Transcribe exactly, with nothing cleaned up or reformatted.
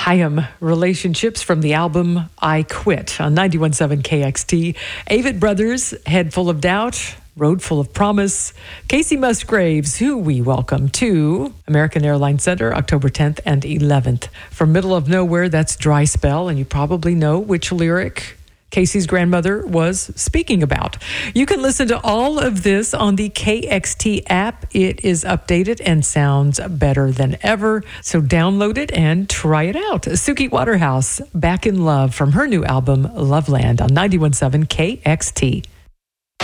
Chaim Relationships from the album I Quit on ninety-one point seven K X T. Avett Brothers, Head Full of Doubt, Road Full of Promise. Kacey Musgraves, who we welcome to American Airlines Center, October tenth and eleventh. From Middle of Nowhere, that's Dry Spell, and you probably know which lyric Kacey's grandmother was speaking about. You can listen to all of this on the K X T app. It is updated and sounds better than ever. So download it and try it out. Suki Waterhouse, Back in Love from her new album, Loveland, on ninety-one point seven K X T.